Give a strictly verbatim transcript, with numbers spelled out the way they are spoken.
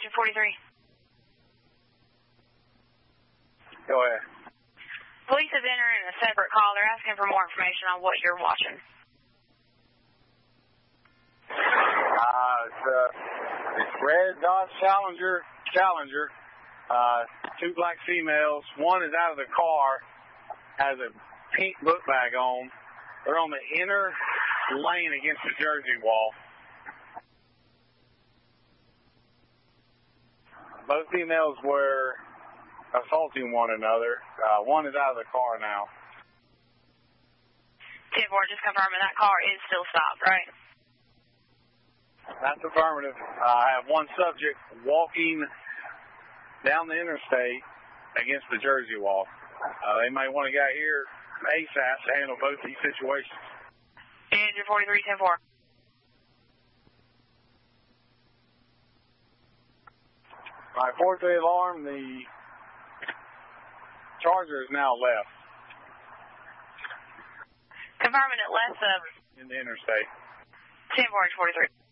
Agent forty-three. Go ahead. Police have entered in a separate call. They're asking for more information on what you're watching. Uh, it's a red Dodge Challenger, Challenger, uh, two black females. One is out of the car, has a pink book bag on. They're on the inner lane against the Jersey wall. Both females were assaulting one another. Uh, one is out of the car now. ten four, just confirming that car is still stopped, right? That's affirmative. Uh, I have one subject walking down the interstate against the Jersey wall. Uh, they may want to get here ASAP to handle both these situations. Agent forty-three, ten four. All right, four three alarm. The Charger is now left. Confirming it left of... In the interstate. ten four, forty-three.